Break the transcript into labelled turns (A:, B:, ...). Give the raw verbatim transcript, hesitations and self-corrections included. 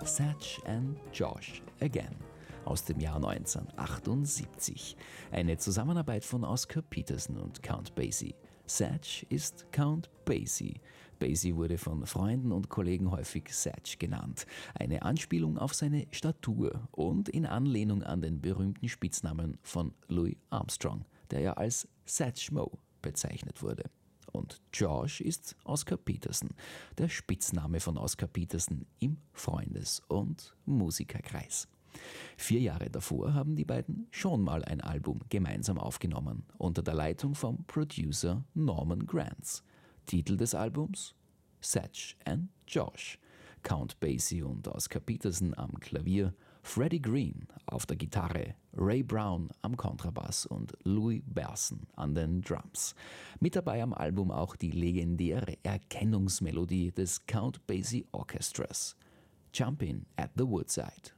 A: Satch and Josh Again aus dem Jahr neunzehnhundertachtundsiebzig. Eine Zusammenarbeit von Oscar Peterson und Count Basie. Satch ist Count Basie. Basie wurde von Freunden und Kollegen häufig Satch genannt. Eine Anspielung auf seine Statur und in Anlehnung an den berühmten Spitznamen von Louis Armstrong, der ja als Satchmo bezeichnet wurde. Und Josh ist Oscar Peterson, der Spitzname von Oscar Peterson im Freundes- und Musikerkreis. Vier Jahre davor haben die beiden schon mal ein Album gemeinsam aufgenommen, unter der Leitung vom Producer Norman Granz. Titel des Albums? Satch and Josh. Count Basie und Oscar Peterson am Klavier, Freddie Green auf der Gitarre, Ray Brown am Kontrabass und Louis Berson an den Drums. Mit dabei am Album auch die legendäre Erkennungsmelodie des Count Basie Orchestras, Jumpin' at the Woodside.